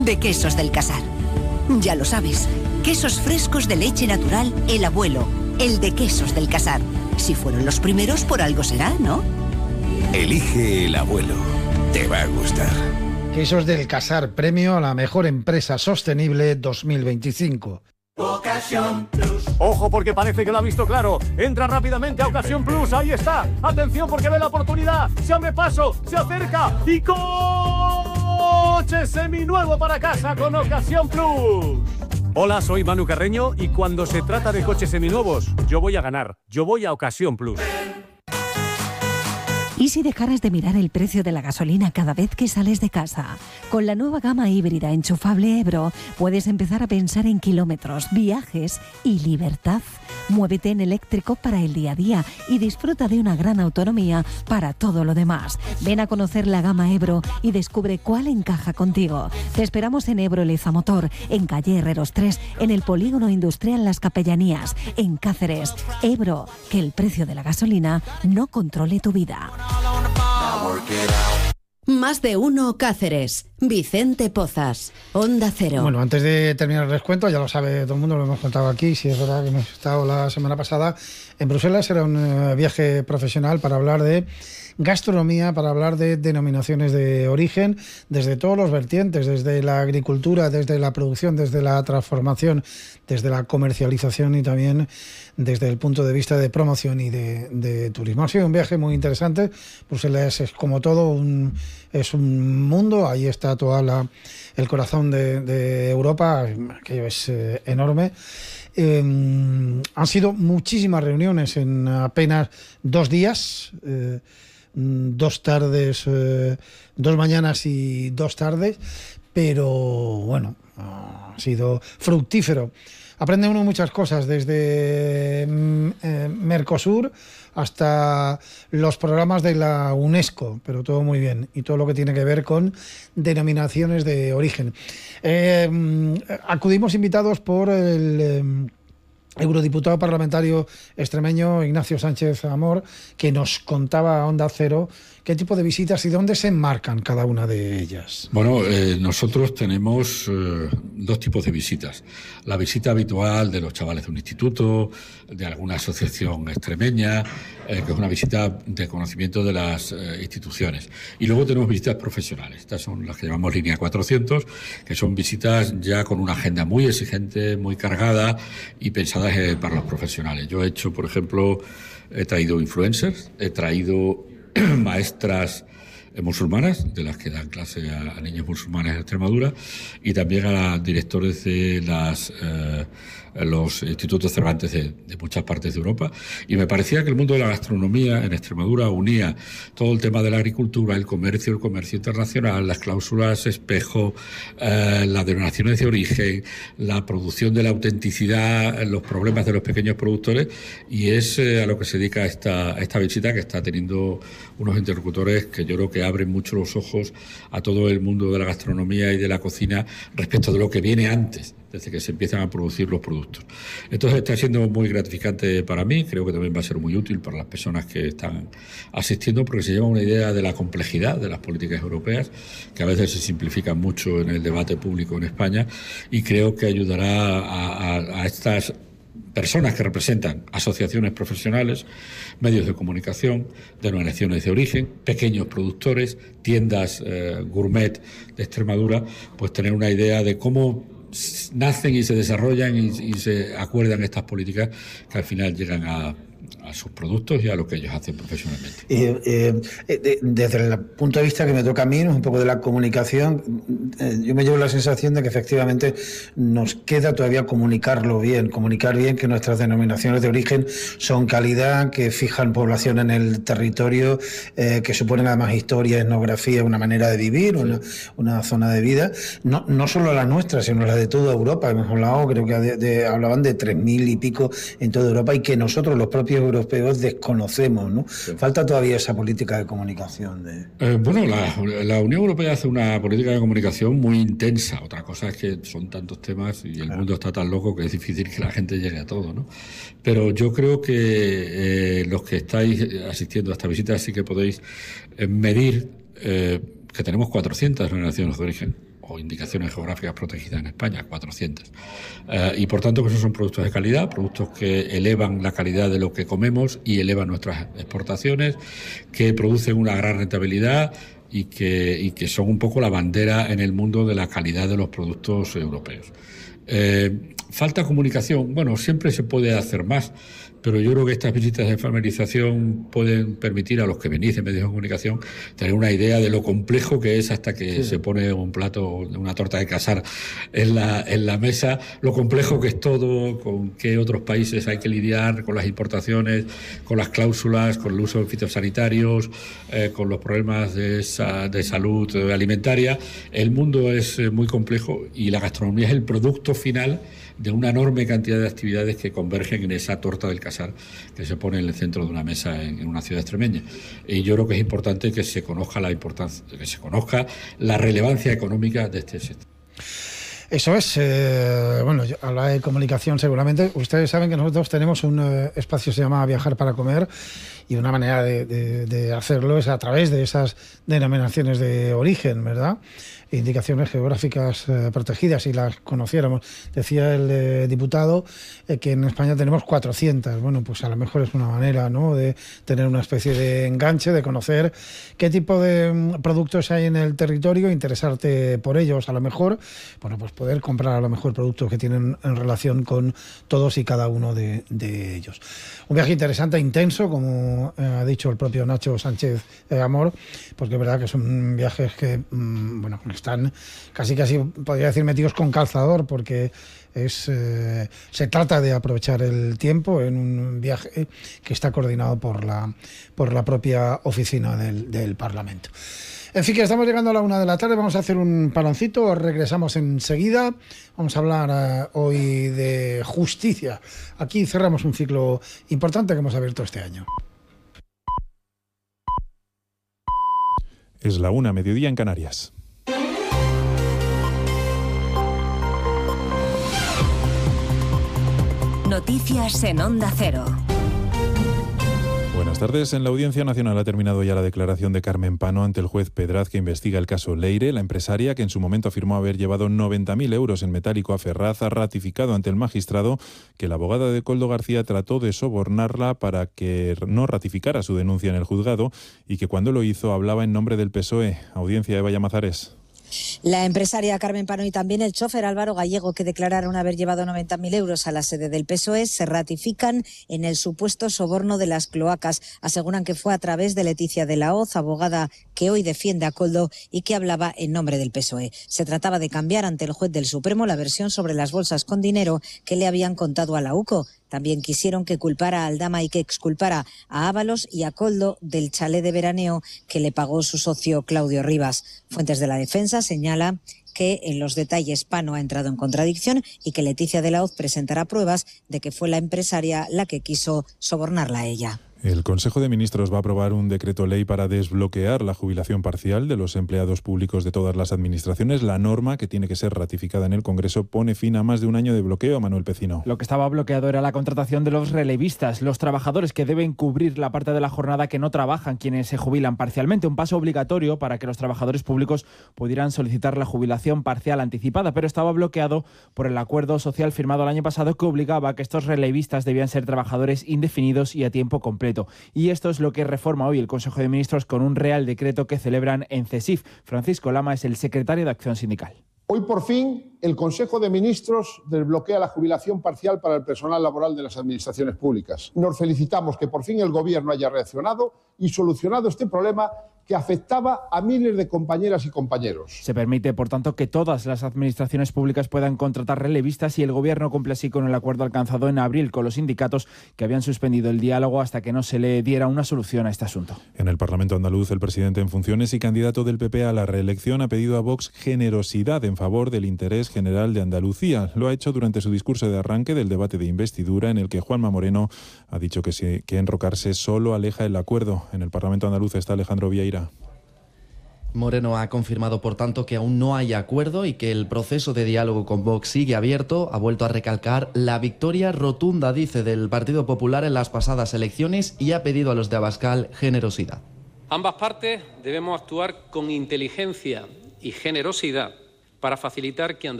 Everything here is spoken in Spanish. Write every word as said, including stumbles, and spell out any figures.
De Quesos del Casar. Ya lo sabes, quesos frescos de leche natural El Abuelo, el de Quesos del Casar. Si fueron los primeros, por algo será, ¿no? Elige El Abuelo. Te va a gustar. Quesos del Casar, premio a la mejor empresa sostenible dos mil veinticinco. Ocasión Plus. Ojo, porque parece que lo ha visto claro. Entra rápidamente a Ocasión Plus. Ahí está. Atención, porque ve la oportunidad. Se abre paso, se acerca y coche seminuevo para casa con Ocasión Plus. Hola, soy Manu Carreño y cuando se trata de coches seminuevos, yo voy a ganar. Yo voy a Ocasión Plus. ¿Y si dejaras de mirar el precio de la gasolina cada vez que sales de casa? Con la nueva gama híbrida enchufable Ebro puedes empezar a pensar en kilómetros, viajes y libertad. Muévete en eléctrico para el día a día y disfruta de una gran autonomía para todo lo demás. Ven a conocer la gama Ebro y descubre cuál encaja contigo. Te esperamos en Ebro Leza Motor, en calle Herreros tres, en el Polígono Industrial Las Capellanías, en Cáceres. Ebro, que el precio de la gasolina no controle tu vida. Más de uno Cáceres. Vicente Pozas, Onda Cero. Bueno, antes de terminar el descuento, ya lo sabe todo el mundo, lo hemos contado aquí, si es verdad que hemos estado la semana pasada en Bruselas, era un uh, viaje profesional para hablar de gastronomía, para hablar de denominaciones de origen, desde todos los vertientes, desde la agricultura, desde la producción, desde la transformación, desde la comercialización y también desde el punto de vista de promoción y de, de turismo. Ha sido un viaje muy interesante. Bruselas es como todo, un, es un mundo, ahí está todo el corazón de, de Europa, que es eh, enorme. Eh, han sido muchísimas reuniones en apenas dos días, eh, dos tardes, eh, dos mañanas y dos tardes, pero bueno, ha sido fructífero. Aprende uno muchas cosas, desde eh, Mercosur hasta los programas de la UNESCO, pero todo muy bien, y todo lo que tiene que ver con denominaciones de origen. Eh, acudimos invitados por el eh, eurodiputado parlamentario extremeño Ignacio Sánchez Amor, que nos contaba a Onda Cero qué tipo de visitas y dónde se enmarcan cada una de ellas. Bueno, eh, nosotros tenemos eh, dos tipos de visitas. La visita habitual de los chavales de un instituto, de alguna asociación extremeña, eh, que es una visita de conocimiento de las eh, instituciones. Y luego tenemos visitas profesionales. Estas son las que llamamos línea cuatrocientos, que son visitas ya con una agenda muy exigente, muy cargada y pensadas eh, para los profesionales. Yo he hecho, por ejemplo, he traído influencers, he traído maestras eh, musulmanas, de las que dan clase a, a niños musulmanes en Extremadura, y también a directores de las eh, los institutos Cervantes de, de muchas partes de Europa, y me parecía que el mundo de la gastronomía en Extremadura unía todo el tema de la agricultura, el comercio, el comercio internacional, las cláusulas espejo, eh, las denominaciones de origen, la producción de la autenticidad, los problemas de los pequeños productores, y es eh, a lo que se dedica esta, esta visita, que está teniendo unos interlocutores que yo creo que abren mucho los ojos a todo el mundo de la gastronomía y de la cocina respecto de lo que viene antes, desde que se empiezan a producir los productos. Entonces está siendo muy gratificante para mí, creo que también va a ser muy útil para las personas que están asistiendo, porque se lleva una idea de la complejidad de las políticas europeas, que a veces se simplifican mucho en el debate público en España, y creo que ayudará a, a, a estas personas que representan asociaciones profesionales, medios de comunicación, denominaciones de origen, pequeños productores, tiendas eh, gourmet de Extremadura, pues tener una idea de cómo nacen y se desarrollan y, y se acuerdan estas políticas que al final llegan a, a sus productos y a lo que ellos hacen profesionalmente. Eh, eh, eh, desde el punto de vista que me toca a mí, un poco de la comunicación, eh, yo me llevo la sensación de que efectivamente nos queda todavía comunicarlo bien, comunicar bien que nuestras denominaciones de origen son calidad, que fijan población en el territorio, eh, que suponen además historia, etnografía, una manera de vivir, una, una zona de vida, no, no solo la nuestra, sino la de toda Europa. Hemos hablado, creo que de, de, hablaban de tres mil y pico en toda Europa, y que nosotros, los propios europeos, desconocemos, ¿no? Sí. Falta todavía esa política de comunicación. De... Eh, bueno, la, la Unión Europea hace una política de comunicación muy intensa. Otra cosa es que son tantos temas y el claro. mundo está tan loco que es difícil que la gente llegue a todo, ¿no? Pero yo creo que eh, los que estáis asistiendo a esta visita sí que podéis eh, medir eh, que tenemos cuatrocientas denominaciones de origen. o indicaciones geográficas protegidas en España, cuatrocientas. Eh, y por tanto que esos son productos de calidad, productos que elevan la calidad de lo que comemos y elevan nuestras exportaciones, que producen una gran rentabilidad y que, y que son un poco la bandera en el mundo de la calidad de los productos europeos. Eh, falta comunicación. Bueno, siempre se puede hacer más, pero yo creo que estas visitas de familiarización pueden permitir a los que venís en medios de comunicación tener una idea de lo complejo que es hasta que sí. se pone un plato, una torta de casar en la, en la mesa, lo complejo que es todo, con qué otros países hay que lidiar, con las importaciones, con las cláusulas, con el uso de fitosanitarios, eh, con los problemas de, sa, de salud alimentaria. El mundo es muy complejo y la gastronomía es el producto final de una enorme cantidad de actividades que convergen en esa torta del casar que se pone en el centro de una mesa en, en una ciudad extremeña. Y yo creo que es importante que se conozca la importancia, que se conozca la relevancia económica de este sector. Eso es, eh, bueno, habla de comunicación seguramente. Ustedes saben que nosotros tenemos un eh, espacio que se llama Viajar para Comer, y una manera de, de, de hacerlo es a través de esas denominaciones de origen, ¿verdad? Indicaciones geográficas eh, protegidas, si las conociéramos. Decía el eh, diputado eh, que en España tenemos cuatrocientas. Bueno, pues a lo mejor es una manera, ¿no?, de tener una especie de enganche, de conocer qué tipo de mm, productos hay en el territorio, interesarte por ellos. A lo mejor, bueno, pues poder comprar a lo mejor productos que tienen en relación con todos y cada uno de, de ellos. Un viaje interesante, intenso, como eh, ha dicho el propio Nacho Sánchez eh, Amor, porque es verdad que son viajes que, mm, bueno, están casi casi, podría decir, metidos con calzador, porque es eh, se trata de aprovechar el tiempo en un viaje que está coordinado por la por la propia oficina del, del Parlamento. En fin, que estamos llegando a la una de la tarde, vamos a hacer un paloncito, regresamos enseguida, vamos a hablar uh, hoy de justicia. Aquí cerramos un ciclo importante que hemos abierto este año. Es la una, mediodía en Canarias. Noticias en Onda Cero. Buenas tardes. En la Audiencia Nacional ha terminado ya la declaración de Carmen Pano ante el juez Pedraz, que investiga el caso Leire. La empresaria, que en su momento afirmó haber llevado noventa mil euros en metálico a Ferraz, ha ratificado ante el magistrado que la abogada de Koldo García trató de sobornarla para que no ratificara su denuncia en el juzgado y que cuando lo hizo hablaba en nombre del P S O E. Audiencia de Vallamazares. La empresaria Carmen Pano y también el chofer Álvaro Gallego, que declararon haber llevado noventa mil euros a la sede del P S O E, se ratifican en el supuesto soborno de las cloacas. Aseguran que fue a través de Leticia de la Hoz, abogada que hoy defiende a Koldo y que hablaba en nombre del P S O E. Se trataba de cambiar ante el juez del Supremo la versión sobre las bolsas con dinero que le habían contado a la UCO. También quisieron que culpara a Aldama y que exculpara a Ábalos y a Koldo del chalet de veraneo que le pagó su socio Claudio Rivas. Fuentes de la defensa señala que en los detalles Pano ha entrado en contradicción y que Leticia de la Hoz presentará pruebas de que fue la empresaria la que quiso sobornarla a ella. El Consejo de Ministros va a aprobar un decreto ley para desbloquear la jubilación parcial de los empleados públicos de todas las administraciones. La norma, que tiene que ser ratificada en el Congreso, pone fin a más de un año de bloqueo. Manuel Pecino. Lo que estaba bloqueado era la contratación de los relevistas, los trabajadores que deben cubrir la parte de la jornada que no trabajan, quienes se jubilan parcialmente. Un paso obligatorio para que los trabajadores públicos pudieran solicitar la jubilación parcial anticipada, pero estaba bloqueado por el acuerdo social firmado el año pasado que obligaba a que estos relevistas debían ser trabajadores indefinidos y a tiempo completo. Y esto es lo que reforma hoy el Consejo de Ministros con un Real Decreto que celebran en CESIF. Francisco Lama es el secretario de Acción Sindical. Hoy, por fin, el Consejo de Ministros desbloquea la jubilación parcial para el personal laboral de las administraciones públicas. Nos felicitamos que por fin el Gobierno haya reaccionado y solucionado este problema que afectaba a miles de compañeras y compañeros. Se permite, por tanto, que todas las administraciones públicas puedan contratar relevistas y el Gobierno cumple así con el acuerdo alcanzado en abril con los sindicatos que habían suspendido el diálogo hasta que no se le diera una solución a este asunto. En el Parlamento andaluz, el presidente en funciones y candidato del P P a la reelección ha pedido a Vox generosidad en favor del interés general de Andalucía. Lo ha hecho durante su discurso de arranque del debate de investidura, en el que Juanma Moreno ha dicho que, se, que enrocarse solo aleja el acuerdo. En el Parlamento andaluz está Alejandro Vieira. Moreno ha confirmado, por tanto, que aún no hay acuerdo y que el proceso de diálogo con Vox sigue abierto. Ha vuelto a recalcar la victoria rotunda, dice, del Partido Popular en las pasadas elecciones y ha pedido a los de Abascal generosidad. Ambas partes debemos actuar con inteligencia y generosidad para facilitar que